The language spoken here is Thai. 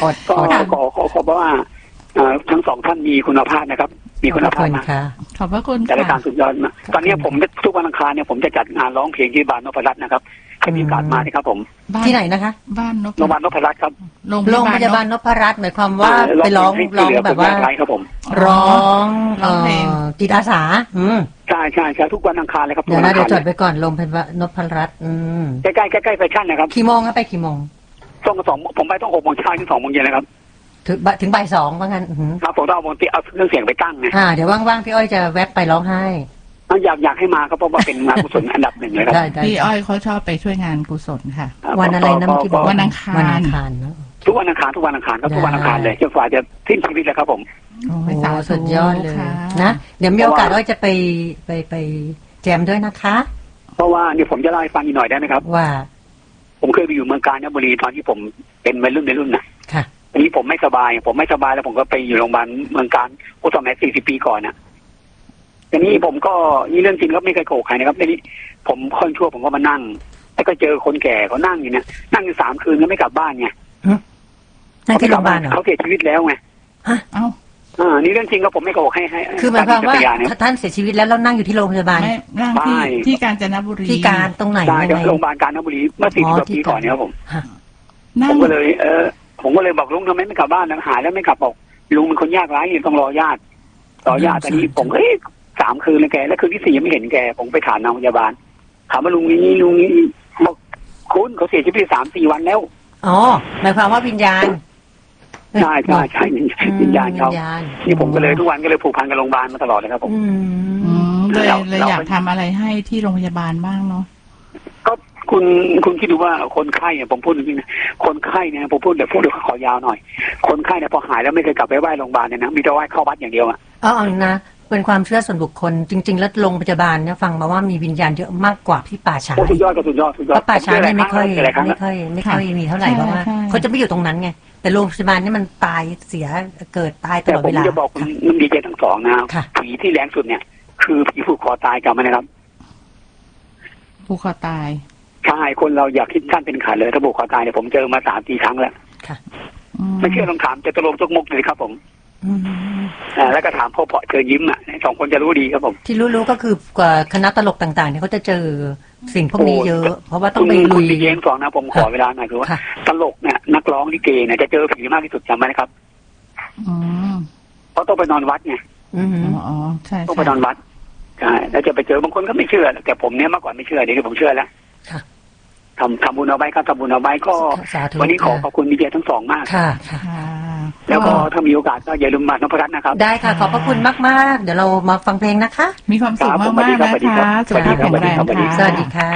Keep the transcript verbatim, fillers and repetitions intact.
อดก็อดขอขอขอบอกว่าทั้งสองท่านมีคุณภาพนะครับมีคุณภาพมากขอบพระคุณค่ะแต่รายการสุดยอดมากตอนนี้ผมทุกวันอังคารเนี่ยผมจะจัดงานร้องเพลงที่บ้านนพรัตน์นะครับให้มีโอกาสมานะครับผมที่ไหนนะคะบ้านนพโรงพยาบาลนพรัตน์ครับโรงพยาบาลนพรัตน์หมายความว่าไปร้องร้องแบบว่าร้องร้องเพลงจิตอาสาอืมใช่ใช่ใช่ทุกวันอังคารเลยครับเดี๋ยวนะเดี๋ยวจดไปก่อนโรงพยาบาลนพรัตน์อืมใกล้ใกล้ใกล้ใกล้แฟชั่นนะครับกี่โมงครับไปกี่โมงต้องสองผมไปต้องหกโมงเช้าถึงสองโมงเย็นนะครับถึงถึงบ่ายสองว่างั้นครับผมต้องเอาวงตีเอาเครื่องเสียงไปตั้งไงอ่าเดี๋ยวว่างๆพี่อ้อยจะแวบไปร้องไห้อยากอยากให้มาครับเพราะว่าเป็นงานกุศลอันดับหนึ่งเลยครับพี่อ้อยเขาชอบไปช่วยงานกุศลค่ะวันอะไรนะที่บอกวันอังคารวันอังคารเนาะทุกวันอังคารทุกวันอังคารก็ทุกวันอังคารเลยจนกว่าจะสิ้นชีวิตเลยครับผมโอ้สุดยอดเลยนะเดี๋ยวมีโอกาสอ้อยจะไปไปไปแจมด้วยนะคะเพราะว่าเนี่ยผมจะเล่าให้ฟังอีกหน่อยได้ไหมครับว่าผมเคยไปอยู่เมืองกาญจนบุรีตอนที่ผมเป็นวัยรุ่นในรุ่นน่ะค่ะทีนี้ผมไม่สบายผมไม่สบายแล้วผมก็ไปอยู่โรงพยาบาลเมืองกาญโอ้สมัยสี่สิบปีก่อนนะทีนี้ผมก็นี่เรื่องจริงก็ไม่เคยโกหกใครนะครับทีนี้ผมค่อนชั่วผมก็มานั่งแล้วก็เจอคนแก่เขานั่งอยู่เนี่ยนั่งอยู่สามคืนก็ไม่กลับบ้านไงนั่งที่โรงพยาบาลเหรอเขาเสียชีวิตแล้วไงฮะเอ้าอ่านี่เรื่องจริงก็ผมไม่โกหกให้ให้คือหมายความว่าท่านเสียชีวิตแล้วเรานั่งอยู่ที่โรงพยาบาลไม่นั่งที่ที่กาญจนบุรีที่การตรงไหนใช่โรงพยาบาลกาญจนบุรีเมื่อสี่สิบปีก่อนเนี่ยครับผมผมก็เลยเออผมก็เลยบอกลุงทำไมไม่กลับบ้านนะหายแล้วไม่กลับบอกลุงเป็นคนยากไร้ต้องรอญาติรอญาติตอนนี้ผมเฮ้ยสามคืนเลยแกแล้วคืนที่สี่ยังไม่เห็นแกผมไปถามนางพยาบาลถามว่าลุงนี้ลุงนี้บอกคุณเขาเสียชีวิตสามสี่วันแล้วอ๋อหมายความว่าวิญญาณใช่ใช่ใช่วิญญาณเขานี่ผมก็เลยทุกวันก็เลยผูกพันกับโรงพยาบาลมาตลอดเลยครับผมเลยเลยอยากทำอะไรให้ที่โรงพยาบาลบ้างเนาะก็คุณคุณคิดดูว่าคนไข้เนี่ยผมพูดจริงๆนะคนไข้เนี่ยผมพูดเดี๋ยวพูดเดี๋ยวขอยาวหน่อยคนไข้เนี่ยพอหายแล้วไม่เคยกลับไปไหว้โรงพยาบาลเนี่ยนะมีแต่ไหว้เข้าวัดอย่างเดียวอ่ะอ๋อนะเป็นความเชื่อส่วนบุคคลจริงๆแล้วโรงพยาบาลเนี่ยฟังมาว่ามีวิญญาณเยอะมากกว่าที่ป่าช้าสุดยอดก็สุดยอดสุดยอดเพราะป่าช้าเนี่ยไม่ค่อยไม่ค่อยไม่ค่อยมีเท่าไหร่เพราะว่าเขาจะไม่อยู่ตรงนั้นไงแต่โรงพยาบาลนี่มันตายเสียเกิดตายตลอดเวลาแต่ผมจะบอกคุณดีเจทั้งสองนะผีที่แรงสุดเนี่ยคือผีผูกคอตายจำไหมนะครับผูกคอตายใช่คนเราอยากคิดขั้นเป็นขาดเลยถ้าผูกคอตายเนี่ยผมเจอมาสามสี่ครั้งแล้วไม่เชื่อลองถามจะตะลงจกมกเลยครับผมอ่าแล้วก็ถามพ่อเพาะเจอยิ้มอ่ะสองคนจะรู้ดีครับผมที่รู้ๆก็คือกว่าคณะตลกต่างๆเนี่ยเขาจะเจอสิ่งพวกนี้เยอะเพราะว่าต้องไปลุยดีเจสองนะผมขอเวลาหน่อยคือว่าตลกเนี่ยนักร้องลิเกเนี่ยจะเจอผีมากที่สุดจำไหมครับเพราะต้องไปนอนวัดไงอ๋อใช่ต้องไปนอนวัดใช่แล้วจะไปเจอบางคนก็ไม่เชื่อแต่ผมเนี่ยเมื่อก่อนไม่เชื่อเดี๋ยวนี้ผมเชื่อแล้วทำทำบุญเอาไว้ครับทำบุญเอาไว้ก็วันนี้ขอขอบคุณดีเจทั้งสองมากค่ะแล้วก็ถ้ามีโอกาสก็อย่าลืมมานพรัตน์นะครับได้ค่ะขอบพระคุณมากๆเดี๋ยวเรามาฟังเพลงนะคะมีความสุขมากๆนะคะสวัสดีครับแข็งแรงค่ะสวัสดีค่ะ